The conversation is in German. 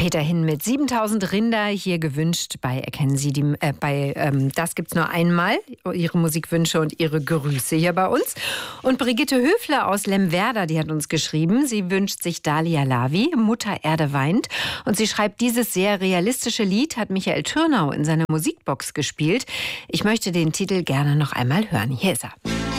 Peter Hin mit 7000 Rinder hier gewünscht bei Erkennen Sie die, das gibt's nur einmal, Ihre Musikwünsche und Ihre Grüße hier bei uns. Und Brigitte Höfler aus Lemwerder, die hat uns geschrieben, sie wünscht sich Dalia Lavi, Mutter Erde weint. Und sie schreibt, dieses sehr realistische Lied hat Michael Türnau in seiner Musikbox gespielt. Ich möchte den Titel gerne noch einmal hören. Hier ist er.